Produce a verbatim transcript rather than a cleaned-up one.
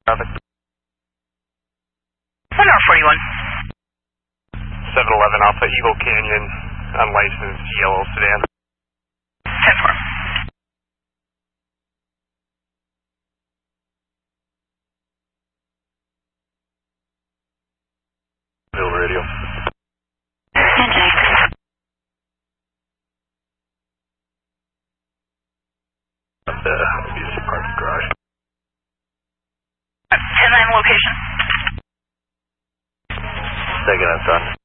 Traffic. one R forty-one. seven eleven Alpha Eagle Canyon, unlicensed yellow sedan. ten four. Bill radio. Handshake. At the B C Park garage. ten nine location. Taking that, son.